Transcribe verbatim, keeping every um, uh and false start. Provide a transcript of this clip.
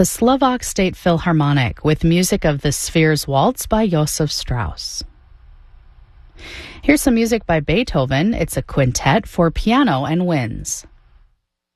the Slovak State Philharmonic with music of the Spheres Waltz by Josef Strauss. Here's some music by Beethoven. It's a quintet for piano and winds.